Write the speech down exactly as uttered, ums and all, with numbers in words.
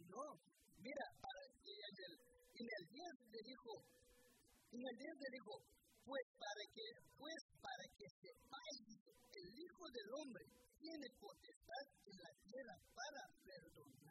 No, mira, para que en el, en el diez le dijo, en el diez le dijo, pues para que, pues para que sepáis, el Hijo del Hombre tiene potestad en la tierra para perdonar